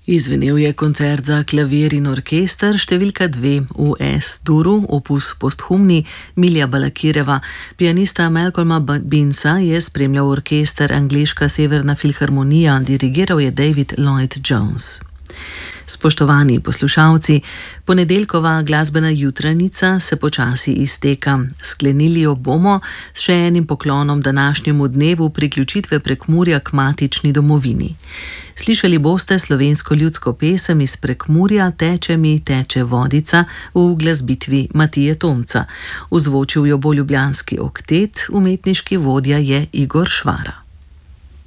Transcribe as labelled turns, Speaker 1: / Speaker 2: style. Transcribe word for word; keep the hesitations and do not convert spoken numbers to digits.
Speaker 1: Izvenel je koncert za klavir in orkester številka dve v S-duru, opus posthumni Milja Balakireva. Pianista Malcolma Binsa je spremljal orkester Angleška severna filharmonija, dirigiral je David Lloyd Jones. Spoštovani poslušalci, ponedeljkova glasbena jutranica se počasi izteka. Sklenili jo bomo s še enim poklonom današnjemu dnevu priključitve Prekmurja k matični domovini. Slišali boste slovensko ljudsko pesem iz Prekmurja Teče mi, teče vodica v uglasbitvi Matije Tomca. Ozvočil jo bo ljubljanski oktet, umetniški vodja je Igor Švara.